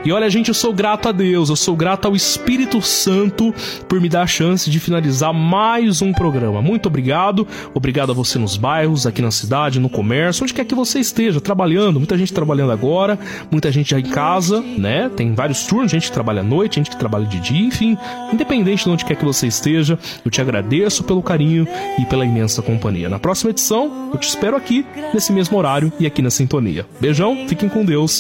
E olha, gente, eu sou grato a Deus, eu sou grato ao Espírito Santo por me dar a chance de finalizar mais um programa. Muito obrigado. Obrigado a você nos bairros, aqui na cidade, no comércio, onde quer que você esteja trabalhando. Muita gente trabalhando agora, muita gente já em casa, né? Tem vários turnos, gente que trabalha à noite, gente que trabalha de dia, enfim. Independente de onde quer que você esteja, eu te agradeço pelo carinho e pela imensa companhia. Na próxima edição, eu te espero aqui, nesse mesmo horário e aqui na sintonia. Beijão, fiquem com Deus.